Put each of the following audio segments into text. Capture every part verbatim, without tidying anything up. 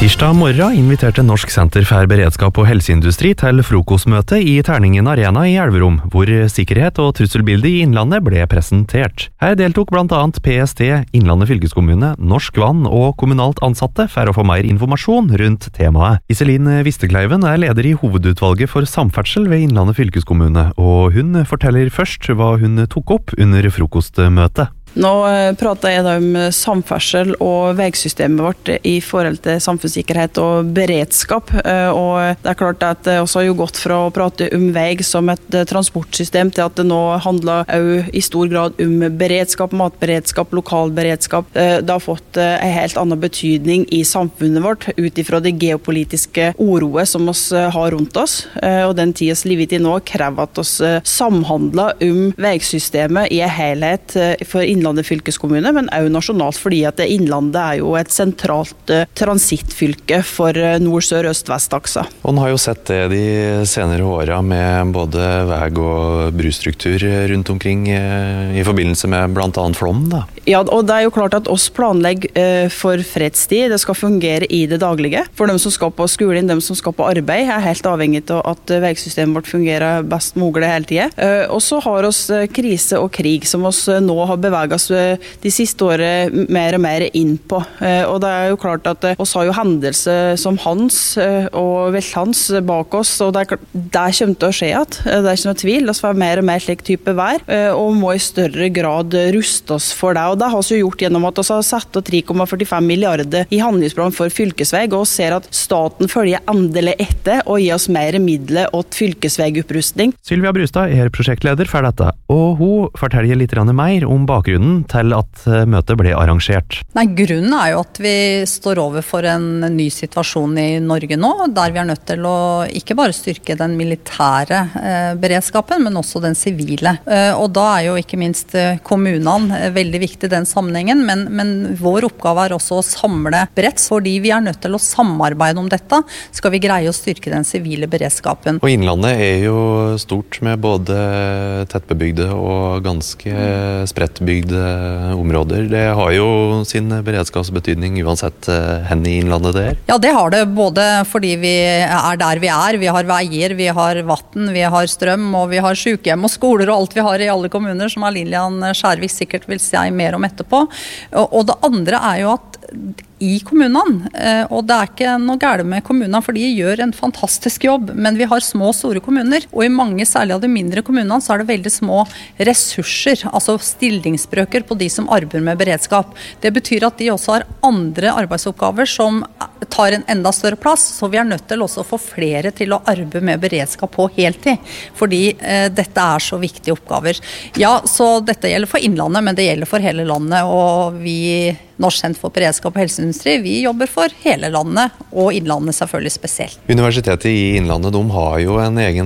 Tirsdag morgen inviterte Norsk Senter for beredskap og helseindustri til frokostmøte i Terningen Arena i Elverum, hvor sikkerhet og trusselbildet i Innlandet ble presentert. Her deltok blant annet P S T, Innlandet fylkeskommune, Norsk Vann og kommunalt ansatte for å få mer informasjon rundt temaet. Iselin Vistekleiven er leder i hovedutvalget for samferdsel ved Innlandet fylkeskommune, og hun forteller først hva hun tok opp under frokostmøtet. Nå prater jeg da om samferdsel og veisystemet vårt i forhold til samfunnssikkerhet og beredskap. Og det er klart at det også har jo gått fra å prate om vei som et transportsystem til at det nå handler også i stor grad om beredskap, matberedskap, lokalberedskap. Det har fått en helt annen betydning i samfunnet vårt ut ifra det geopolitiske oroet som vi har rundt oss. Og den tiden vi lever i nå krever at vi samhandler om veisystemet i en helhet for Innlandet fylkeskommune, men også nasjonalt, fordi at Innlandet er jo et sentralt uh, transittfylke for uh, nord, sør, øst, vest-aksa. Og man har jo sett det de senere årene med både vei- og brustruktur rundt omkring uh, i forbindelse med blant annet flom, da. Ja, og det er jo klart at oss planlegger uh, for fredstid. Det skal fungere i det daglige. For dem som skal på skolen, dem som skal på arbeid, er helt avhengig av at uh, veisystemet vårt fungerer best mulig hele tiden. Uh, og så har oss uh, krise og krig som oss uh, nå har beveget de siste året mer og mer inn på. Og det er jo klart at oss har jo hendelser som Hans og Velthans bak oss, og det, er, det kommer til å skje at det er ikke noe tvil. Vi får mer og mer slik type vær, og må i større grad ruste oss for det. Og det har vi jo gjort gjennom at vi har satt tre komma førtifem milliarder i handlingsprogram for fylkesvei, og ser at staten følger endelig etter og gir oss mer midler til fylkesveiopprustning. Sylvia Brustad er prosjektleder for dette, og hun forteller litt mer om bakgrunnen til at møtet ble arrangert. Nei, grunnen er jo at vi står overfor en ny situasjon i Norge nå, der vi er nødt til å ikke bare styrke den militære eh, beredskapen, men også den sivile. Eh, og da er jo ikke minst eh, kommunene eh, veldig viktig i den sammenhengen, men, men vår oppgave er også å samle bredt, fordi vi er nødt til å samarbeide om dette, skal vi greie å styrke den sivile beredskapen. Og Innlandet er jo stort med både tettbebygde og ganske sprettbygde områder. Det har jo sin beredskapsbetydning uansett hen i Innlandet det er. Ja, det har det, både fordi vi er der vi er. Vi har veier, vi har vann, vi har strøm, og vi har sykehjem og skoler og alt vi har i alle kommuner, som Lillian Skjærvik sikkert vil si mer om etterpå. Og det andre er jo at i kommunene, og det er ikke noe galt med kommunene, for de gjør en fantastisk jobb, men vi har små og store kommuner, og i mange, særlig av de mindre kommunene, så er det veldig små ressurser, altså stillingsbrøker på de som arbeider med beredskap. Det betyr at de også har andre arbeidsoppgaver som tar en enda større plass, så vi er nødt til også å få flere til å arbeide med beredskap på heltid, fordi eh, dette er så viktige oppgaver. Ja, så dette gjelder for Innlandet, men det gjelder for hele landet, og vi Norsk Senter for beredskap og helseindustri, vi jobber for hele landet, og Innlandet selvfølgelig spesielt. Universitetet i Innlandet, de har jo en egen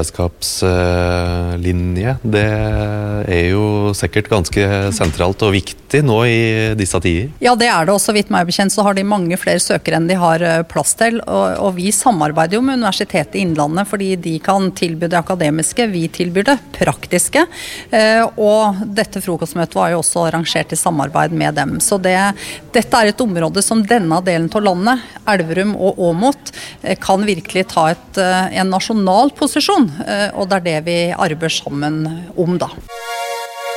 beredskapslinje. Det er jo sikkert ganske sentralt og viktig nå i disse tider. Ja, det er det også. Vidt meg bekjent så har de mange flere søkere enn de har plass til, og, og vi samarbeider jo med Universitetet i Innlandet, fordi de kan tilby det akademiske, vi tilbyr det praktiske, og dette frokostmøtet var jo også arrangert i samarbeid med dem. Så det Dette er et område som denne delen av landet, Elverum og Åmot, kan virkelig ta et, en nasjonal posisjon, og det er det vi arbeider sammen om da.